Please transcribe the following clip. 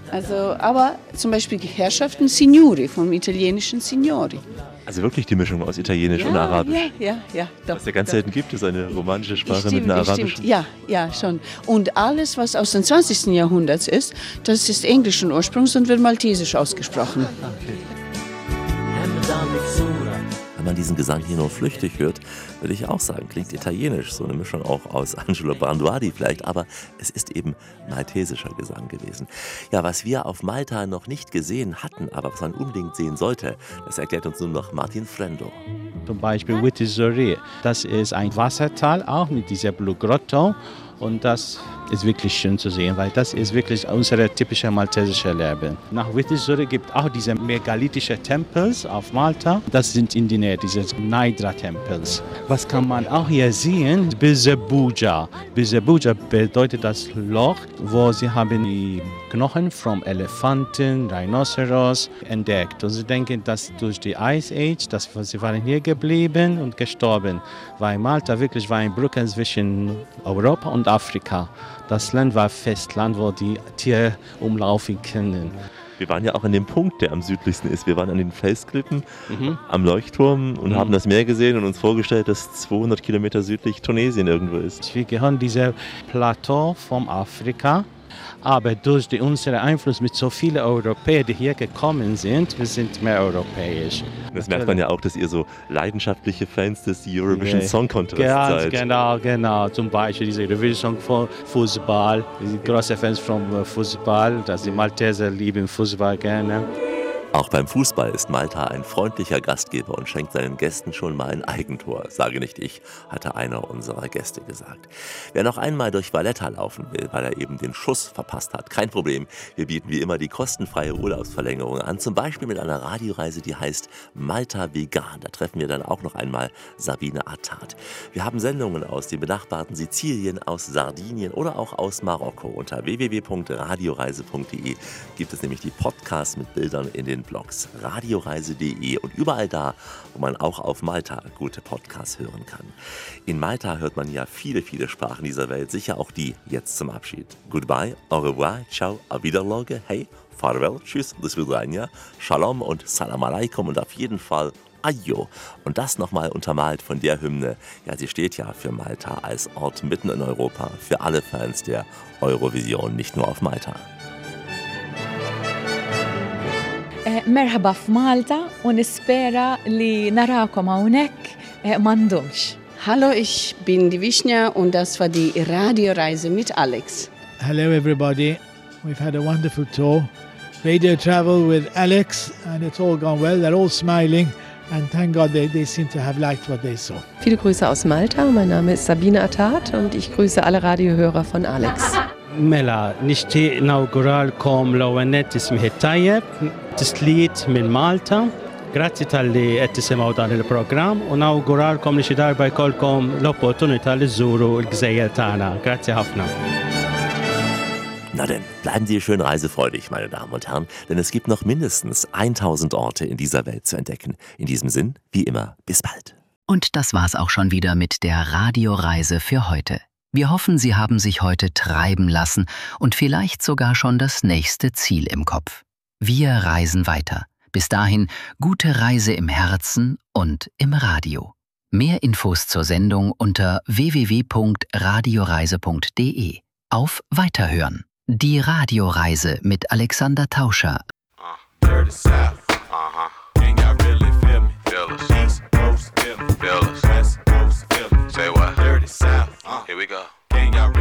Also, aber zum Beispiel Herrschaften Signori, vom italienischen Signori. Also wirklich die Mischung aus Italienisch und Arabisch. Ja. Doch, was ja ganz selten gibt, ist eine romanische Sprache stimmt, mit einer arabischen. Ja, schon. Und alles, was aus dem 20. Jahrhundert ist, das ist englischen Ursprungs und wird maltesisch ausgesprochen. Okay. Wenn man diesen Gesang hier nur flüchtig hört, würde ich auch sagen, klingt italienisch, so eine Mischung auch aus Angelo Branduardi vielleicht, aber es ist eben maltesischer Gesang gewesen. Ja, was wir auf Malta noch nicht gesehen hatten, aber was man unbedingt sehen sollte, das erklärt uns nun noch Martin Frendo. Zum Beispiel Vitisuri, das ist ein Wassertal, auch mit dieser Blue Grotto. Und das ist wirklich schön zu sehen, weil das ist wirklich unser typisches maltesisches Leben. Nach Vitisuri gibt es auch diese megalithische Tempels auf Malta. Das sind in der Nähe dieses Nidra-Tempels. Was kann man auch hier sehen? Bizebuja. Bizebuja bedeutet das Loch, wo sie haben die Knochen von Elefanten, Rhinoceros entdeckt. Und sie denken, dass durch die Ice Age, sie waren hier geblieben und gestorben. Weil Malta wirklich war eine Brücke zwischen Europa und Afrika. Das Land war Festland, wo die Tiere umlaufen können. Wir waren ja auch an dem Punkt, der am südlichsten ist. Wir waren an den Felsklippen am Leuchtturm und haben das Meer gesehen und uns vorgestellt, dass 200 Kilometer südlich Tunesien irgendwo ist. Wir gehören diesem Plateau von Afrika. Aber durch unseren Einfluss mit so vielen Europäern, die hier gekommen sind, wir sind mehr europäisch. Das merkt man ja auch, dass ihr so leidenschaftliche Fans des Eurovision Song Contest seid. Genau. Zum Beispiel diese Eurovision von Fußball, die große Fans vom Fußball, dass die Malteser lieben Fußball gerne. Auch beim Fußball ist Malta ein freundlicher Gastgeber und schenkt seinen Gästen schon mal ein Eigentor. Sage nicht ich, hatte einer unserer Gäste gesagt. Wer noch einmal durch Valletta laufen will, weil er eben den Schuss verpasst hat, kein Problem. Wir bieten wie immer die kostenfreie Urlaubsverlängerung an. Zum Beispiel mit einer Radioreise, die heißt Malta Vegan. Da treffen wir dann auch noch einmal Sabine Attard. Wir haben Sendungen aus dem benachbarten Sizilien, aus Sardinien oder auch aus Marokko. Unter www.radioreise.de gibt es nämlich die Podcasts mit Bildern in den Blogs radioreise.de und überall da, wo man auch auf Malta gute Podcasts hören kann. In Malta hört man ja viele, viele Sprachen dieser Welt, sicher auch die jetzt zum Abschied. Goodbye, au revoir, ciao, auf Wiedersehen, hey, farewell, tschüss, do svidania, shalom und salam alaikum und auf jeden Fall Ajo. Und das nochmal untermalt von der Hymne. Ja, sie steht ja für Malta als Ort mitten in Europa, für alle Fans der Eurovision, nicht nur auf Malta. مرحبا في مالطا ونسبيرا li narakom hawnhekk m'għandhomx. Hallo, ich bin die Wischня und das war die Radioreise mit Alex. Hello everybody, we've had a wonderful tour. Radio travel with Alex and it's all gone well, they're all smiling and thank God they seem to have liked what they saw. Viele Grüße aus Malta, mein Name ist Sabine Attard und ich grüße alle Radiohörer von Alex. Mela, nixtieq nawguralkom l-ewwel nett ismih tajjeb, tisliet minn Malta. Grazzi tal-li qed tisimgħu dan il-programm u nawguralkom li xi darba jkollkom l-opportunità li żżuru l-gżejjer tagħna. Grazzi ħafna. Na denn, bleiben Sie schön reisefreudig, meine Damen und Herren, denn es gibt noch mindestens 1000 Orte in dieser Welt zu entdecken. In diesem Sinn, wie immer, bis bald. Und das war's auch schon wieder mit der Radioreise für heute. Wir hoffen, Sie haben sich heute treiben lassen und vielleicht sogar schon das nächste Ziel im Kopf. Wir reisen weiter. Bis dahin gute Reise im Herzen und im Radio. Mehr Infos zur Sendung unter www.radioreise.de. Auf Weiterhören. Die Radioreise mit Alexander Tauscher. Say what? Dirty South. Here we go.